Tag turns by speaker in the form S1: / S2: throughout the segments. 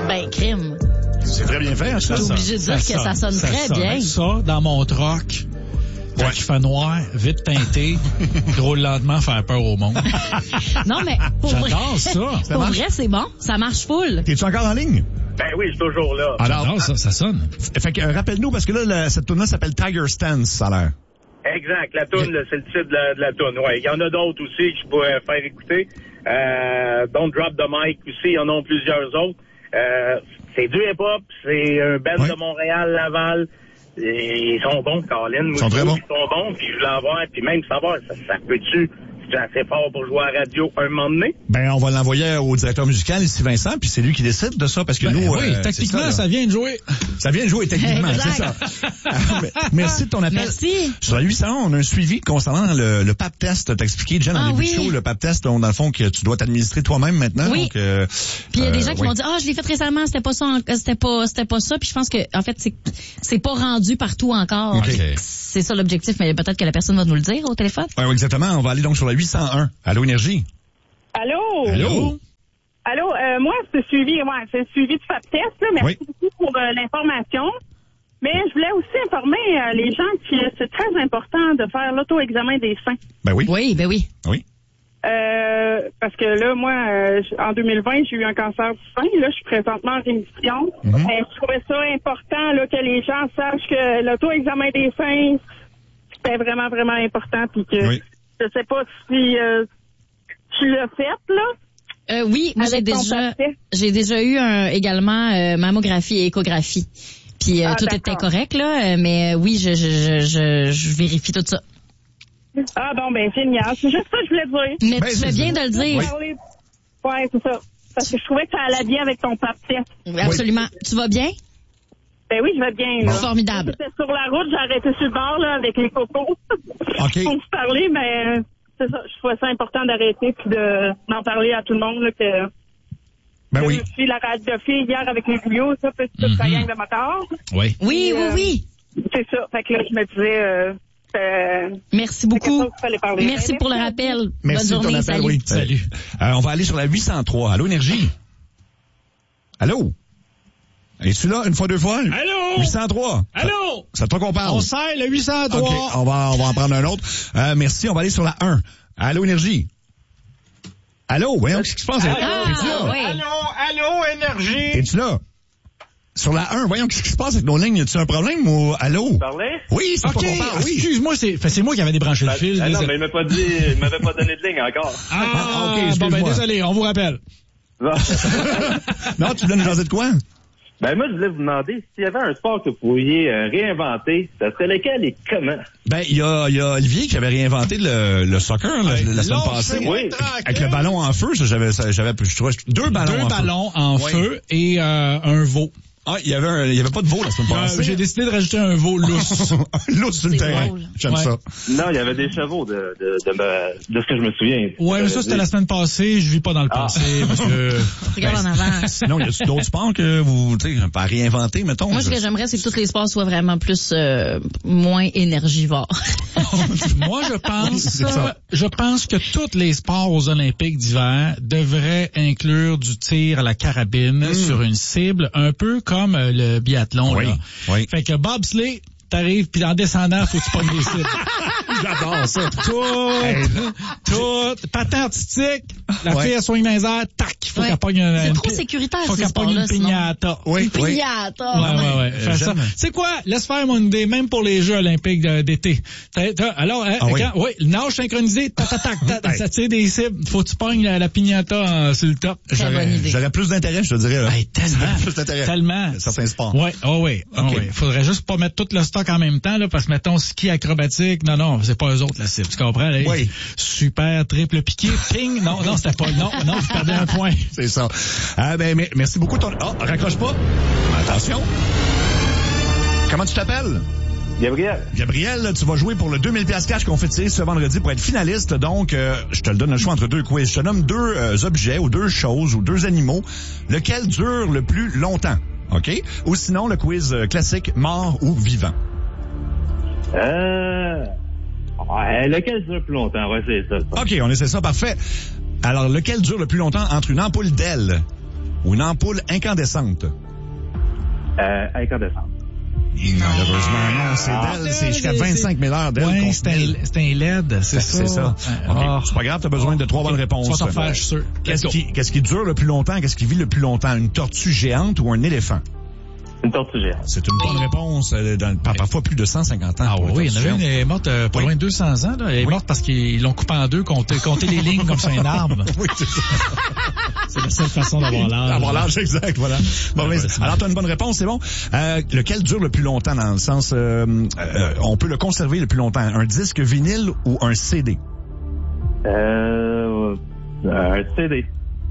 S1: Ben, crime.
S2: C'est très bien fait, hein, ça.
S1: Je suis obligé de dire que ça sonne très bien.
S3: Ça, dans mon troc, quand il fait noir, vite teinté, drôle lentement faire peur au monde.
S1: Non, mais pour vrai,
S3: J'adore ça.
S1: pour vrai, c'est bon. Ça marche full.
S2: T'es-tu encore en ligne?
S4: Ben oui, je suis toujours là.
S3: J'adore ça sonne.
S2: Fait que, rappelle-nous, parce que là, cette tune-là s'appelle Tiger Stance, ça a l'air.
S4: Exact, la toune, c'est le titre de la toune. Ouais, il y en a d'autres aussi que je pourrais faire écouter. Don't Drop the Mic aussi, il y en a plusieurs autres. C'est du hip-hop, c'est un band de Montréal, Laval. Et ils sont bons, Colin.
S2: Ils sont très bons.
S4: Ils sont bons, puis je voulais avoir, puis même savoir, ça peut-tu, c'est assez fort pour jouer à la radio un moment donné?
S2: Ben, on va l'envoyer au directeur musical, ici Vincent, puis c'est lui qui décide de ça, parce que nous...
S3: Oui, tactiquement, ça vient de jouer.
S2: Ça vient de jouer techniquement,
S1: Exact.
S2: c'est ça. Merci de ton appel.
S1: Merci.
S2: Sur la 801, on a un suivi concernant le PAP test. T'as expliqué, Jen, en début de show, le PAP test, dans le fond, que tu dois t'administrer toi-même maintenant.
S1: Oui.
S2: Donc,
S1: puis il y a des gens qui m'ont dit, je l'ai fait récemment, c'était pas ça, c'était pas ça. Puis je pense que, en fait, c'est pas rendu partout encore.
S2: Okay.
S1: C'est ça l'objectif, mais peut-être que la personne va nous le dire au téléphone.
S2: Oui, exactement. On va aller donc sur la 801. Allô, Énergie.
S5: Allô?
S2: Allô?
S5: Allô, moi, c'est le suivi de FAPTEST, là. Merci beaucoup pour l'information. Mais je voulais aussi informer les gens que c'est très important de faire l'auto-examen des seins.
S2: Ben oui.
S1: Oui, ben oui.
S2: Oui.
S5: Parce que là, moi, en 2020, j'ai eu un cancer du sein. Là, je suis présentement en rémission. Je trouvais ça important là, que les gens sachent que l'auto-examen des seins, c'était vraiment, vraiment important. Puis que je sais pas si tu l'as fait, là.
S1: Oui, moi j'ai déjà eu également mammographie et échographie. Puis tout était correct là, mais oui, je vérifie tout ça.
S5: Ah bon, ben génial. C'est juste ça que je voulais dire.
S1: Mais tu fais bien de le dire.
S5: Oui, c'est ça. Parce que je trouvais que ça allait bien avec ton PAP test.
S1: Oui, absolument. Tu vas bien?
S5: Ben oui, je vais bien. Là.
S1: Formidable.
S5: J'étais sur la route, j'ai arrêté sur le bord là, avec les cocos pour se parler, mais c'est ça. Je trouvais ça important d'arrêter puis d'en parler à tout le monde là, que je suis la radiophile hier avec les vidéos, ça, petite gang de motards.
S3: Oui.
S1: Oui.
S5: C'est ça. Fait que là, je me disais...
S1: Merci beaucoup.
S5: Parler.
S1: Merci pour le rappel.
S2: Merci
S1: bonne journée.
S2: De ton appel, oui. Salut. On va aller sur la 803. Allô, Énergie? Allô? Es-tu là une fois, deux fois?
S3: Allô?
S2: 803.
S3: Allô?
S2: C'est toi qu'on parle.
S3: On serre le 803.
S2: OK, on va en prendre un autre. Merci, on va aller sur la 1. Allô, Énergie? Allô? Voyons, qu'est-ce qui se passe? Es-tu là?
S1: Oui.
S3: Allô, Énergie?
S2: Es-tu là? Sur la 1, voyons, qu'est-ce qui se passe avec nos lignes? Y a-tu un problème ou... Allô?
S4: Vous parlez?
S2: Oui, c'est pas qu'on parle, oui.
S3: Excuse-moi, c'est moi qui avais débranché le fil.
S4: Non, mais il m'avait pas donné de ligne encore.
S2: OK,
S3: bon, ben désolé, on vous rappelle.
S2: Non, tu voulais nous jaser de quoi?
S4: Ben moi, je voulais vous demander s'il y avait un sport que vous pourriez réinventer, ça serait lequel et comment?
S2: Ben, il y a Olivier qui avait réinventé le soccer la semaine passée.
S4: Oui.
S2: Avec le ballon en feu, j'avais je trouvais deux ballons
S3: en feu et un veau.
S2: Ah, il y avait pas de veau la semaine passée.
S3: J'ai décidé de rajouter un veau lousse.
S2: Lousse sur le terrain. J'aime ça.
S4: Non, il y avait des chevaux de ce que je me souviens.
S3: Ouais, mais ça, c'était la semaine passée. Je vis pas dans le passé, parce que...
S1: Regarde en avant.
S2: Sinon, y a d'autres sports que vous, tu sais, pas réinventer, mettons?
S1: Moi, ce que j'aimerais, c'est que tous les sports soient vraiment plus, moins énergivores.
S3: Moi, je pense que tous les sports aux Olympiques d'hiver devraient inclure du tir à la carabine sur une cible, un peu comme le biathlon. Là.
S2: Oui.
S3: Fait que bobsleigh, t'arrives, puis en descendant, faut que tu pognes des cibles.
S2: J'adore ça.
S3: Tout, patin artistique, la fille, elle soigne dans les airs, tac, faut qu'elle pogne
S1: c'est trop sécuritaire,
S3: faut qu'elle pogne une piñata.
S2: Oui.
S1: Piñata.
S3: Ouais. Faire ça. C'est quoi? Laisse faire mon idée, même pour les Jeux olympiques d'été. Alors, nage synchronisé, ça tire des cibles, faut que tu pognes la piñata sur le top.
S2: J'aurais plus d'intérêt, je te dirais.
S3: Tellement.
S2: Certains sports.
S3: Oui. Faudrait juste pas mettre tout le stock en même temps, là, parce que mettons ski acrobatique, non, c'est pas eux autres la cible, tu comprends? Là, super, triple piqué, ping, non, c'était pas, non, vous perdez un point.
S2: C'est ça. Merci beaucoup. Raccroche pas. Attention. Comment tu t'appelles? Gabriel, tu vas jouer pour le 2000$ cash qu'on fait tirer ce vendredi pour être finaliste. Donc, je te le donne le choix entre deux quiz. Je te nomme deux objets ou deux choses ou deux animaux. Lequel dure le plus longtemps? OK? Ou sinon, le quiz classique, mort ou vivant?
S4: Lequel dure le plus longtemps? On va essayer ça.
S2: OK, on essaie ça, parfait. Alors, lequel dure le plus longtemps entre une ampoule d'aile ou une ampoule incandescente?
S4: Incandescente.
S2: Malheureusement, non. C'est d'elle. C'est jusqu'à 25 000 heures d'elle.
S3: Ouais, c'est un LED, c'est ça.
S2: C'est ça. Okay. C'est pas grave, t'as besoin de 3 bonnes réponses.
S3: Tu vas t'en faire, je suis sûr.
S2: Qu'est-ce qui dure le plus longtemps? Qu'est-ce qui vit le plus longtemps? Une tortue géante ou un éléphant?
S4: Une tortue géante.
S2: C'est une bonne réponse. Parfois plus de 150 ans.
S3: Ah oui, il y en avait une, elle est morte pas loin de 200 ans. Là. Elle est morte parce qu'ils l'ont coupée en deux, compter les lignes comme sur un arbre.
S2: Oui, c'est ça.
S3: C'est la seule façon d'avoir l'âge.
S2: D'avoir l'âge, exact, voilà. Bon, alors, t'as une bonne réponse, c'est bon. Lequel dure le plus longtemps dans le sens, on peut le conserver le plus longtemps? Un disque vinyle ou un CD?
S4: Un CD.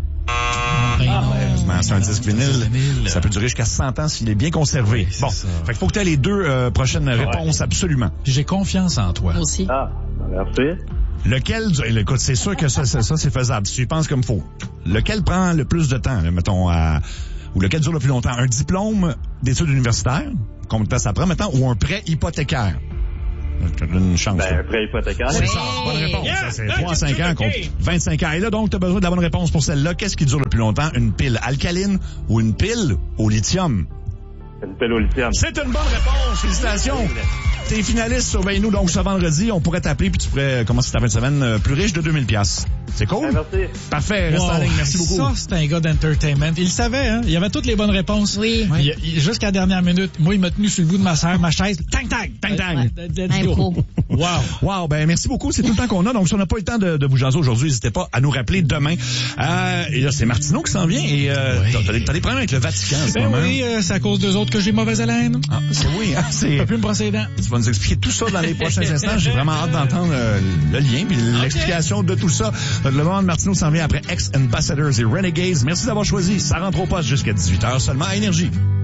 S2: C'est un disque vinyle. Ça peut durer jusqu'à 100 ans s'il est bien conservé.
S3: Oui,
S2: fait qu'il faut que tu aies les deux prochaines réponses absolument.
S3: J'ai confiance en toi.
S1: Moi aussi.
S4: Ah, merci.
S2: Lequel, écoute, c'est sûr que ça c'est faisable. Si tu penses comme faut. Lequel prend le plus de temps, là, mettons, ou lequel dure le plus longtemps? Un diplôme d'études universitaires, combien de temps ça prend maintenant, ou un prêt hypothécaire? Tu as une chance.
S4: Un prêt hypothécaire.
S2: C'est ça, bonne réponse. Ça, c'est 3 à 5 ans contre 25 ans. Et là, donc, tu as besoin de la bonne réponse pour celle-là. Qu'est-ce qui dure le plus longtemps? Une pile alcaline ou une pile au lithium?
S4: Une pile au lithium.
S2: C'est une bonne réponse. Félicitations. T'es finaliste, surveille-nous donc ce vendredi. On pourrait t'appeler puis tu pourrais commencer ta fin de semaine plus riche de 2000 $. C'est cool?
S4: Merci.
S2: Parfait, reste en ligne. Merci beaucoup.
S3: Ça, c'est un gars d'entertainment. Il le savait, hein? Il avait toutes les bonnes réponses.
S1: Oui.
S3: Jusqu'à la dernière minute, moi, il m'a tenu sur le bout de ma chaise. Tang, tang, tang, tang.
S2: Wow, ben merci beaucoup. C'est tout le temps qu'on a. Donc, si on n'a pas eu le temps de vous jaser aujourd'hui, n'hésitez pas à nous rappeler demain. Et là, c'est Martineau qui s'en vient. Et t'as des problèmes avec le Vatican en ce moment.
S3: Oui, c'est à cause d'eux autres que j'ai mauvaise haleine.
S2: Ah, c'est oui. Hein,
S3: je peux plus me brosser les dents.
S2: Tu vas nous expliquer tout ça dans les prochains instants. J'ai vraiment hâte d'entendre le lien puis l'explication de tout ça. Le moment de Martineau s'en vient après Ex-Ambassadors et Renegades. Merci d'avoir choisi. Ça rentre au poste jusqu'à 18h seulement à Énergie.